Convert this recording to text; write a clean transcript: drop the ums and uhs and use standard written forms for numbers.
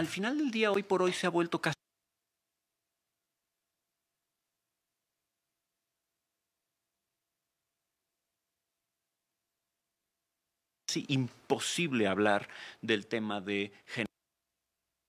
al final del día, hoy por hoy, se ha vuelto casi imposible hablar del tema de